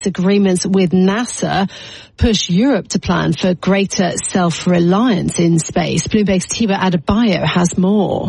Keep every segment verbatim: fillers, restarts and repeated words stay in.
Next agreements with NASA push Europe to plan for greater self-reliance in space. Bloomberg's Tiwa Adebayo has more.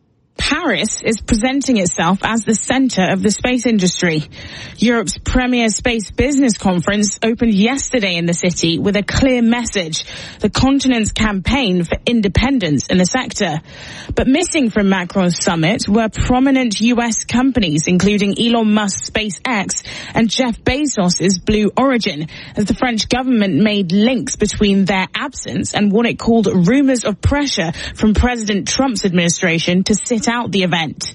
Paris is presenting itself as the centre of the space industry. Europe's premier space business conference opened yesterday in the city with a clear message, the continent's campaign for independence in the sector. But missing from Macron's summit were prominent U S companies, including Elon Musk's SpaceX and Jeff Bezos's Blue Origin, as the French government made links between their absence and what it called rumours of pressure from President Trump's administration to sit out the event.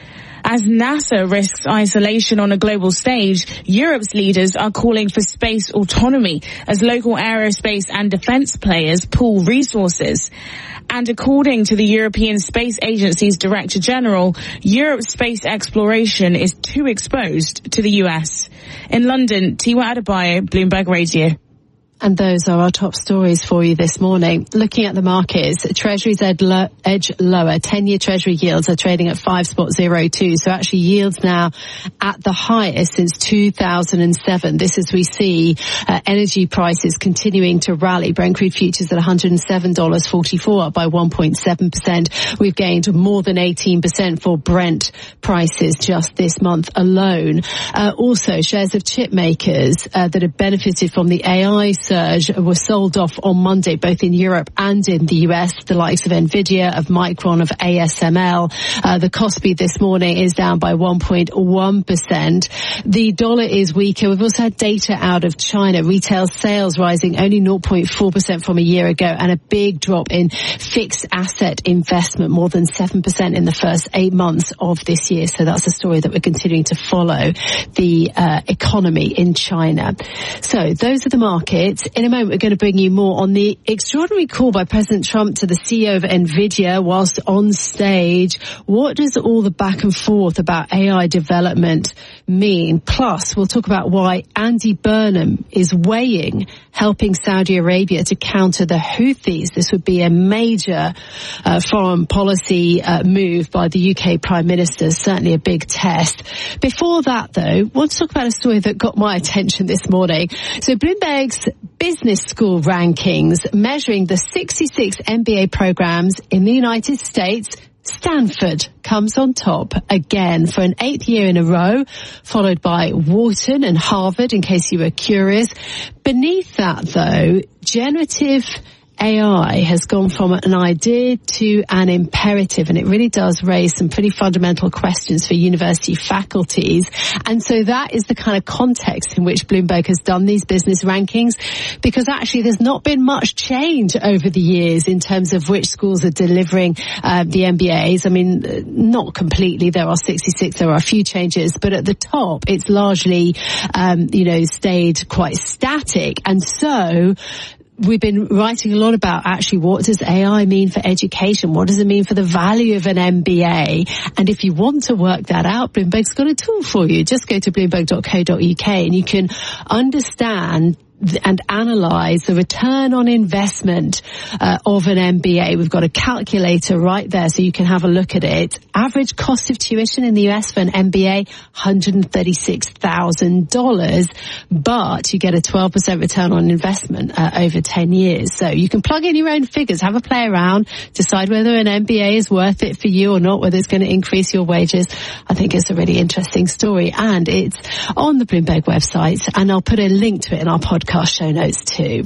As NASA risks isolation on a global stage, Europe's leaders are calling for space autonomy as local aerospace and defence players pool resources. And according to the European Space Agency's Director General, Europe's space exploration is too exposed to the U S. In London, Tiwa Adebayo, Bloomberg Radio. And those are our top stories for you this morning. Looking at the markets, Treasuries edge lower. ten-year Treasury yields are trading at five point zero two. So actually yields now at the highest since two thousand seven. This as we see uh, energy prices continuing to rally. Brent crude futures at one hundred seven dollars and forty-four cents, up by one point seven percent. We've gained more than eighteen percent for Brent prices just this month alone. Uh, also, shares of chip makers uh, that have benefited from the A I surge were sold off on Monday, both in Europe and in the U S. The likes of Nvidia, of Micron, of A S M L. Uh, the Kospi this morning is down by one point one percent. The dollar is weaker. We've also had data out of China. Retail sales rising only zero point four percent from a year ago, and a big drop in fixed asset investment, more than seven percent in the first eight months of this year. So that's a story that we're continuing to follow, the uh, economy in China. So those are the markets. In a moment, we're going to bring you more on the extraordinary call by President Trump to the C E O of Nvidia whilst on stage. What does all the back and forth about A I development mean? Plus, we'll talk about why Andy Burnham is weighing helping Saudi Arabia to counter the Houthis. This would be a major uh, foreign policy uh, move by the U K Prime Minister, certainly a big test. Before that, though, I want to talk about a story that got my attention this morning. So Bloomberg's Business School rankings measuring the sixty-six M B A programs in the United States. Stanford comes on top again for an eighth year in a row, followed by Wharton and Harvard, in case you were curious. Beneath that, though, generative A I has gone from an idea to an imperative, and it really does raise some pretty fundamental questions for university faculties. And so that is the kind of context in which Bloomberg has done these business rankings, because actually there's not been much change over the years in terms of which schools are delivering uh, the M B As. I mean, not completely. There are sixty-six. There are a few changes, but at the top, it's largely, um, you know, stayed quite static. And so we've been writing a lot about actually what does A I mean for education? What does it mean for the value of an M B A? And if you want to work that out, Bloomberg's got a tool for you. Just go to bloomberg dot co dot U K and you can understand and analyze the return on investment uh, of an M B A. We've got a calculator right there so you can have a look at it. Average cost of tuition in the U S for an M B A, one hundred thirty-six thousand dollars, but you get a twelve percent return on investment uh, over ten years. So you can plug in your own figures, have a play around, decide whether an M B A is worth it for you or not, whether it's going to increase your wages. I think it's a really interesting story, and it's on the Bloomberg website, and I'll put a link to it in our podcast show notes too.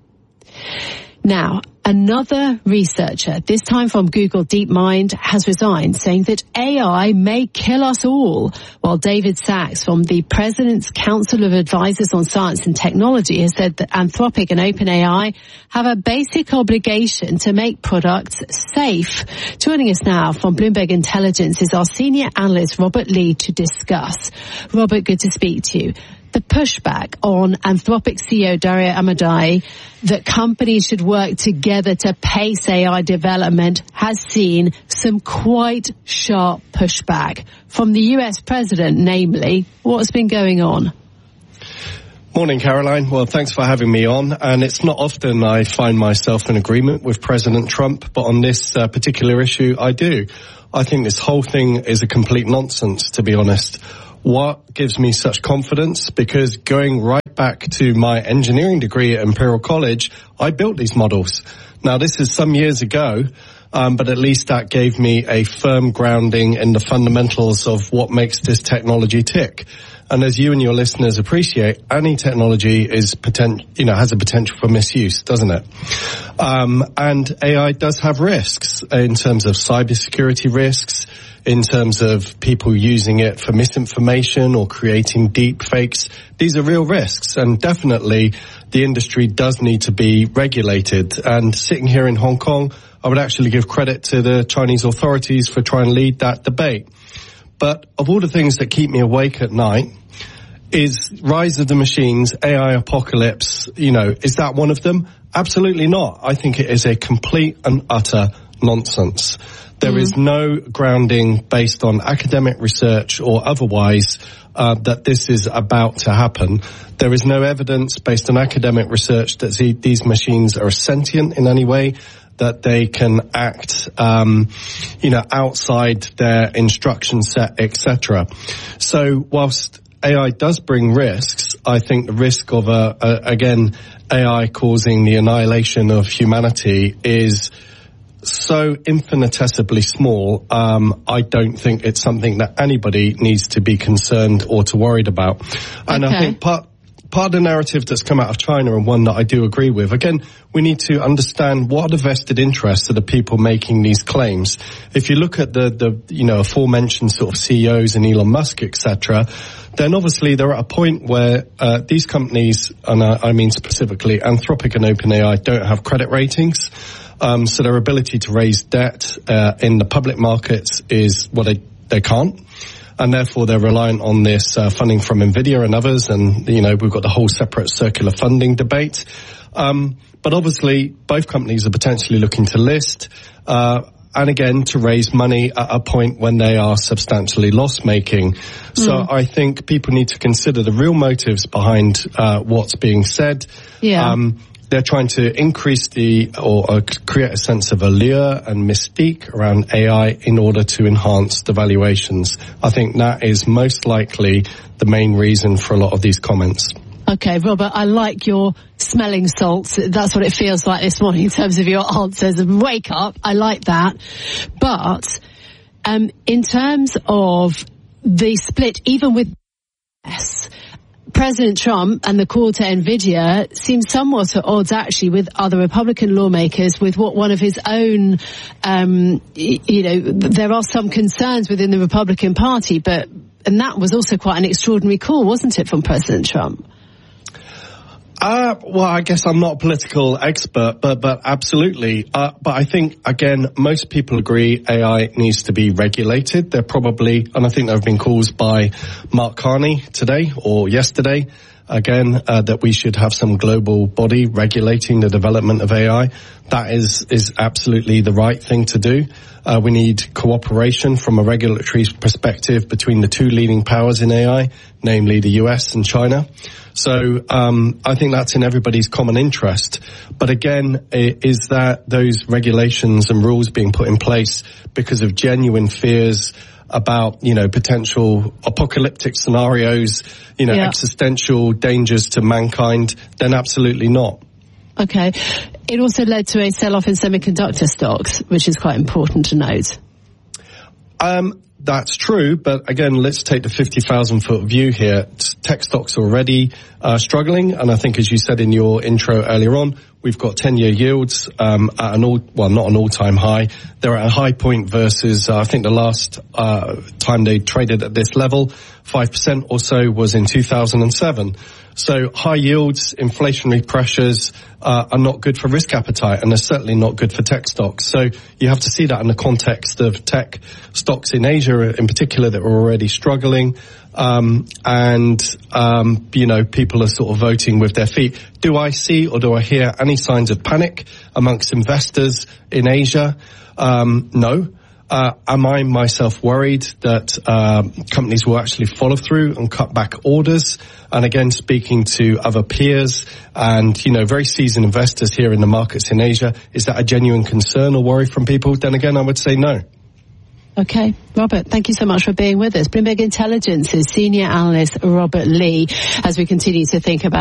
Now, another researcher, this time from Google DeepMind, has resigned, saying that A I may kill us all, while David Sachs from the President's Council of Advisors on Science and Technology has said that Anthropic and OpenAI have a basic obligation to make products safe. Joining us now from Bloomberg Intelligence is our senior analyst, Robert Lee, to discuss. Robert, good to speak to you. The pushback on Anthropic C E O Dario Amodei that companies should work together to pace A I development has seen some quite sharp pushback from the U S president, namely. What's been going on? Morning, Caroline. Well, thanks for having me on. And it's not often I find myself in agreement with President Trump, but on this uh, particular issue, I do. I think this whole thing is a complete nonsense, to be honest. What gives me such confidence? Because going right back to my engineering degree at Imperial College, I built these models. Now, this is some years ago, um, but at least that gave me a firm grounding in the fundamentals of what makes this technology tick. And as you and your listeners appreciate, any technology is potent, you know, has a potential for misuse, doesn't it? Um, and A I does have risks in terms of cybersecurity risks, in terms of people using it for misinformation or creating deep fakes. These are real risks, and definitely the industry does need to be regulated. And sitting here in Hong Kong, I would actually give credit to the Chinese authorities for trying to lead that debate. But of all the things that keep me awake at night, is rise of the machines, A I apocalypse, you know, is that one of them? Absolutely not. I think it is a complete and utter nonsense. There mm. is no grounding based on academic research or otherwise uh, that this is about to happen. There is no evidence based on academic research that these machines are sentient in any way, that they can act, um, you know, outside their instruction set, et cetera. So whilst A I does bring risks, I think the risk of, a, a, again, A I causing the annihilation of humanity is so infinitesimally small, um, I don't think it's something that anybody needs to be concerned or to worried about. And okay. I think part, part of the narrative that's come out of China, and one that I do agree with, again, we need to understand what are the vested interests of the people making these claims. If you look at the, the you know, aforementioned sort of C E Os and Elon Musk, et cetera, then obviously they're at a point where uh, these companies, and I, I mean specifically Anthropic and OpenAI, don't have credit ratings. Um, so their ability to raise debt uh, in the public markets is, well, they, they can't. And therefore they're reliant on this uh, funding from NVIDIA and others. And, you know, we've got the whole separate circular funding debate. Um, but obviously both companies are potentially looking to list, uh, and again, to raise money at a point when they are substantially loss-making. Mm. So I think people need to consider the real motives behind uh, what's being said. Yeah. Um, They're trying to increase the, or, or create a sense of allure and mystique around A I in order to enhance the valuations. I think that is most likely the main reason for a lot of these comments. Okay, Robert, I like your smelling salts. That's what it feels like this morning in terms of your answers. Wake up. I like that. But um, in terms of the split, even with yes, President Trump and the call to NVIDIA seems somewhat at odds actually with other Republican lawmakers, with what one of his own, um, you know, there are some concerns within the Republican Party, but, and that was also quite an extraordinary call, wasn't it, from President Trump? Uh, well, I guess I'm not a political expert, but, but absolutely. Uh, but I think, again, most people agree A I needs to be regulated. They're probably, and I think there have been calls by Mark Carney today or yesterday, again, uh, that we should have some global body regulating the development of A I. That is, is absolutely the right thing to do. Uh, we need cooperation from a regulatory perspective between the two leading powers in A I, namely the U S and China. So um, I think that's in everybody's common interest. But again, is that those regulations and rules being put in place because of genuine fears about, you know, potential apocalyptic scenarios, you know, yeah. existential dangers to mankind? Then absolutely not. Okay. It also led to a sell-off in semiconductor stocks, which is quite important to note. Um, that's true, but again, let's take the fifty thousand foot view here. Tech stocks are already uh, struggling, and I think, as you said in your intro earlier on, we've got ten-year yields um, at an all, well, not an all-time high. They're at a high point versus, uh, I think the last uh, time they traded at this level, five percent or so was in two thousand seven. So high yields, inflationary pressures uh, are not good for risk appetite, and they're certainly not good for tech stocks. So you have to see that in the context of tech stocks in Asia in particular that are already struggling. Um, and, um, you know, people are sort of voting with their feet. Do I see or do I hear any signs of panic amongst investors in Asia? Um, no. Uh, am I myself worried that uh, companies will actually follow through and cut back orders? And again, speaking to other peers and, you know, very seasoned investors here in the markets in Asia, is that a genuine concern or worry from people? Then again, I would say no. Okay, Robert, thank you so much for being with us. Bloomberg Intelligence's senior analyst Robert Lee, as we continue to think about